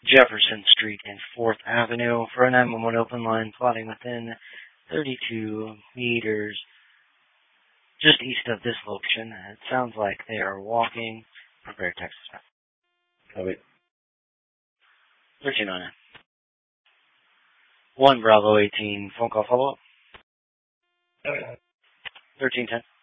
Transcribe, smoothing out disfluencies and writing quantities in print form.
Jefferson Street and 4th Avenue for a 911 open line plotting within 32 meters just east of this location. It sounds like they are walking. Prepare Texas. Copy. 1309. 1 Bravo 18, phone call follow-up. 1310.